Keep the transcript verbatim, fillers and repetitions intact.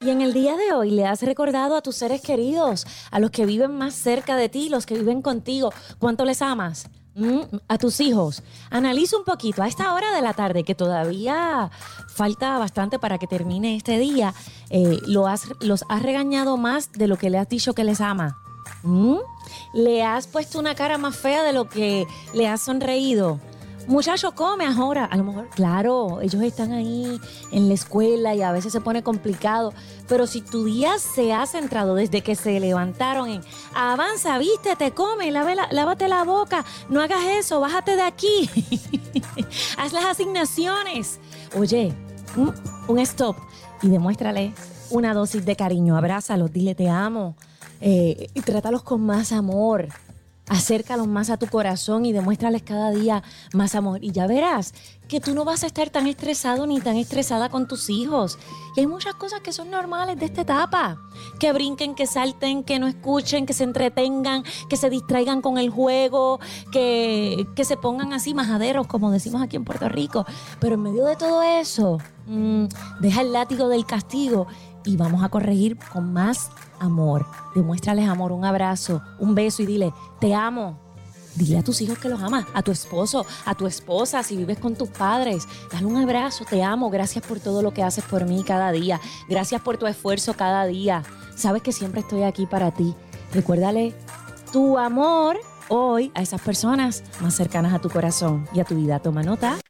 Y en el día de hoy le has recordado a tus seres queridos, a los que viven más cerca de ti, los que viven contigo, cuánto les amas. Mm, a tus hijos. Analiza un poquito a esta hora de la tarde, que todavía falta bastante para que termine este día. Eh, lo has, los has regañado más de lo que le has dicho que les ama. ¿Mm? Le has puesto una cara más fea de lo que le has sonreído. Muchacho, come ahora. A lo mejor, claro, ellos están ahí en la escuela y a veces se pone complicado. Pero si tu día se ha centrado desde que se levantaron en avanza, vístete, come, lávate, lávate la boca, no hagas eso, bájate de aquí. Haz las asignaciones. Oye, un, un stop y demuéstrale una dosis de cariño. Abrázalos, dile te amo eh, y trátalos con más amor. Acércalos más a tu corazón y demuéstrales cada día más amor. Y ya verás que tú no vas a estar tan estresado ni tan estresada con tus hijos. Y hay muchas cosas que son normales de esta etapa. Que brinquen, que salten, que no escuchen, que se entretengan, que se distraigan con el juego, que, que se pongan así majaderos, como decimos aquí en Puerto Rico. Pero en medio de todo eso, mmm, deja el látigo del castigo y vamos a corregir con más amor. Demuéstrales amor, un abrazo, un beso y dile, te amo. Dile a tus hijos que los amas, a tu esposo, a tu esposa, si vives con tus padres. Dale un abrazo, te amo, gracias por todo lo que haces por mí cada día. Gracias por tu esfuerzo cada día. Sabes que siempre estoy aquí para ti. Recuérdale tu amor hoy a esas personas más cercanas a tu corazón y a tu vida. Toma nota.